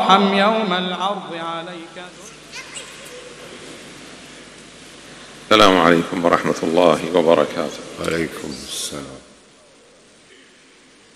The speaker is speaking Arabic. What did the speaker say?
وارحم يوم العرض عليك. السلام عليكم ورحمة الله وبركاته. وعليكم السلام.